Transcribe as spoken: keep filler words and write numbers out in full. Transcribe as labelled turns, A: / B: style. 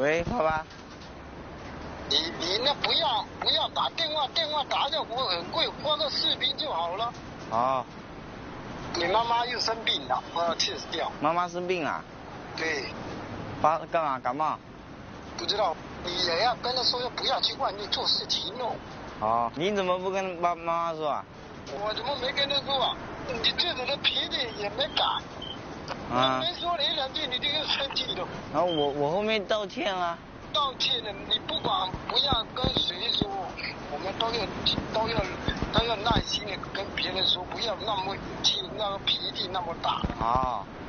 A: 喂，爸爸。
B: 你你那不要不要打电话，电话打着我很贵，发个视频就好了。
A: 哦。
B: 你妈妈又生病了，我要气死掉。
A: 妈妈生病了？
B: 对。
A: 发干嘛？感冒？
B: 不知道，你也要跟她说，不要去外面做事情哦。
A: 哦，你怎么不跟妈妈妈说啊？
B: 我怎么没跟她说啊？你这种的脾气也没改。啊。我没说你两句，你就又生气了。
A: 然后我我后面道歉了。
B: 道歉了，你不管不要跟谁说，我们都要都要都要耐心的跟别人说，不要那么气，那个脾气那么大。
A: 好。